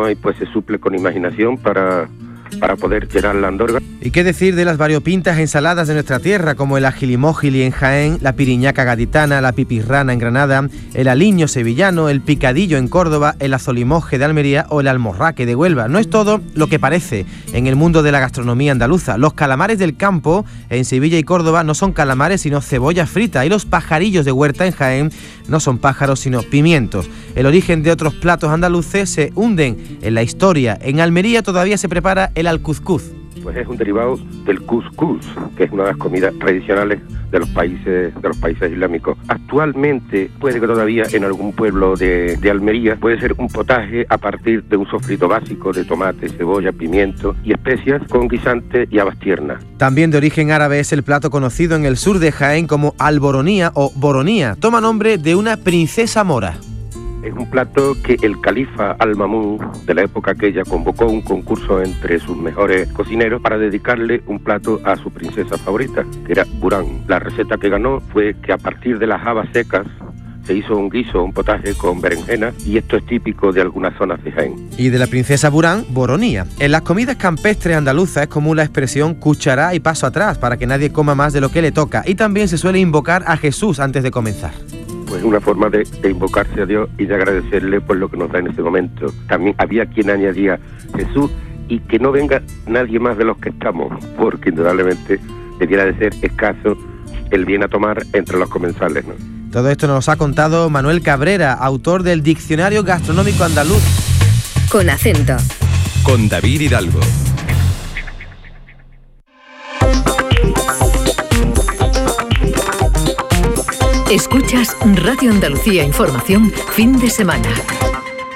hay, pues se suple con imaginación para poder llenar la Andorga. ¿Y qué decir de las variopintas ensaladas de nuestra tierra, como el ajilimójili en Jaén, la piriñaca gaditana, la pipirrana en Granada, el aliño sevillano, el picadillo en Córdoba, el azolimoje de Almería o el almorraque de Huelva? No es todo lo que parece en el mundo de la gastronomía andaluza. Los calamares del campo en Sevilla y Córdoba no son calamares sino cebolla frita, y los pajarillos de Huerta en Jaén no son pájaros sino pimientos. El origen de otros platos andaluces se hunden en la historia. En Almería todavía se prepara el alcuzcuz. Pues es un derivado del cuscús, que es una de las comidas tradicionales de los países islámicos. Actualmente puede que todavía en algún pueblo de Almería puede ser un potaje a partir de un sofrito básico de tomate, cebolla, pimiento y especias con guisante y habas tiernas. También de origen árabe es el plato conocido en el sur de Jaén como alboronía o boronía. Toma nombre de una princesa mora. Es un plato que el califa Al-Mamun de la época aquella convocó un concurso entre sus mejores cocineros para dedicarle un plato a su princesa favorita, que era Burán. La receta que ganó fue que a partir de las habas secas se hizo un guiso, un potaje con berenjena, y esto es típico de algunas zonas de Jaén. Y de la princesa Burán, boronía. En las comidas campestres andaluzas es común la expresión cuchará y paso atrás para que nadie coma más de lo que le toca, y también se suele invocar a Jesús antes de comenzar. Pues una forma de invocarse a Dios y de agradecerle por lo que nos da en ese momento. También había quien añadía Jesús y que no venga nadie más de los que estamos, porque indudablemente debiera de ser escaso el bien a tomar entre los comensales, ¿no? Todo esto nos ha contado Manuel Cabrera, autor del Diccionario Gastronómico Andaluz. Con acento. Con David Hidalgo. Escuchas Radio Andalucía Información, fin de semana.